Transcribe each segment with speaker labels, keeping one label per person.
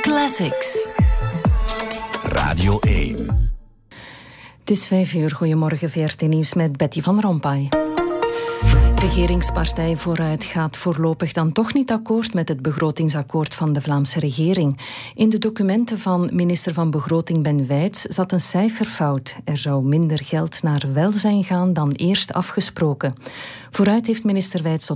Speaker 1: Classics.
Speaker 2: Radio 1.
Speaker 3: Het is 5:00. Goedemorgen, VRT Nieuws met Betty van Rompuy. Regeringspartij Vooruit gaat voorlopig dan toch niet akkoord met het begrotingsakkoord van de Vlaamse regering. In de documenten van minister van Begroting Ben Wijts zat een cijferfout. Er zou minder geld naar welzijn gaan dan eerst afgesproken. Vooruit heeft minister Wijts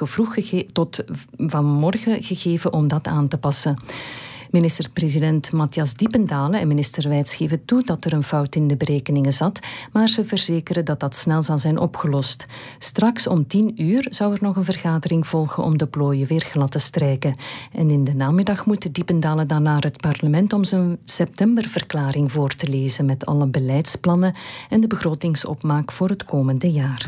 Speaker 3: tot vanmorgen gegeven om dat aan te passen. Minister-president Matthias Diependalen en minister Wijts geven toe dat er een fout in de berekeningen zat, maar ze verzekeren dat dat snel zal zijn opgelost. Straks om 10:00 zou er nog een vergadering volgen om de plooien weer glad te strijken. En in de namiddag moet Diependalen dan naar het parlement om zijn septemberverklaring voor te lezen met alle beleidsplannen en de begrotingsopmaak voor het komende jaar.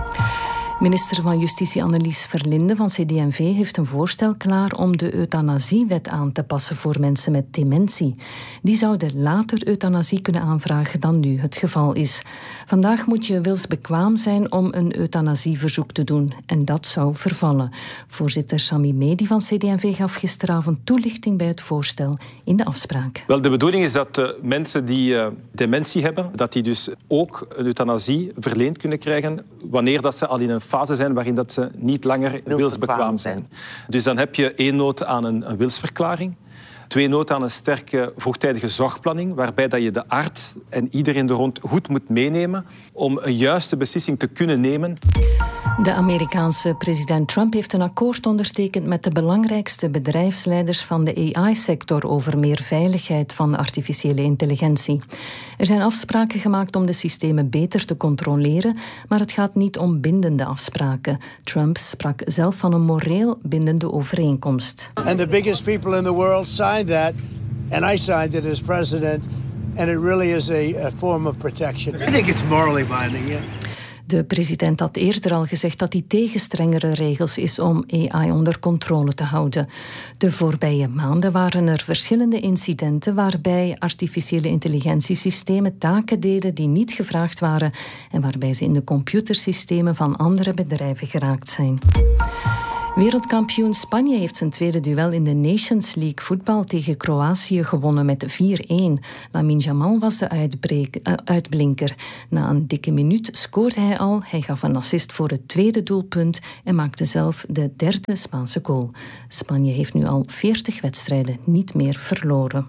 Speaker 3: Minister van Justitie Annelies Verlinde van CD&V heeft een voorstel klaar om de euthanasiewet aan te passen voor mensen met dementie. Die zouden later euthanasie kunnen aanvragen dan nu het geval is. Vandaag moet je wilsbekwaam zijn om een euthanasieverzoek te doen en dat zou vervallen. Voorzitter Sami Medi van CD&V gaf gisteravond toelichting bij het voorstel in de afspraak.
Speaker 4: Wel, de bedoeling is dat mensen die dementie hebben, dat die dus ook een euthanasie verleend kunnen krijgen wanneer dat ze al in een fase zijn waarin dat ze niet langer wilsbekwaam zijn. Dus dan heb je 1 nood aan een wilsverklaring. 2 nood aan een sterke vroegtijdige zorgplanning, waarbij dat je de arts en iedereen er rond goed moet meenemen om een juiste beslissing te kunnen nemen.
Speaker 3: De Amerikaanse president Trump heeft een akkoord ondertekend met de belangrijkste bedrijfsleiders van de AI-sector over meer veiligheid van artificiële intelligentie. Er zijn afspraken gemaakt om de systemen beter te controleren, maar het gaat niet om bindende afspraken. Trump sprak zelf van een moreel bindende overeenkomst.
Speaker 5: And the biggest people in the world signed that, and I signed it as president, and it really is a form of protection. I think it's morally binding, yeah.
Speaker 3: De president had eerder al gezegd dat hij tegen strengere regels is om AI onder controle te houden. De voorbije maanden waren er verschillende incidenten waarbij artificiële intelligentiesystemen taken deden die niet gevraagd waren en waarbij ze in de computersystemen van andere bedrijven geraakt zijn. Wereldkampioen Spanje heeft zijn tweede duel in de Nations League voetbal tegen Kroatië gewonnen met 4-1. Lamine Yamal was de uitblinker. Na een dikke minuut scoorde hij al. Hij gaf een assist voor het tweede doelpunt en maakte zelf de 3e Spaanse goal. Spanje heeft nu al 40 wedstrijden niet meer verloren.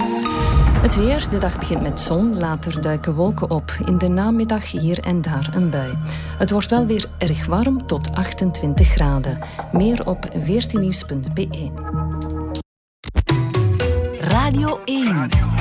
Speaker 3: Het weer. De dag begint met zon, later duiken wolken op. In de namiddag hier en daar een bui. Het wordt wel weer erg warm tot 28 graden. Meer op vrtnieuws.be.
Speaker 1: Radio 1.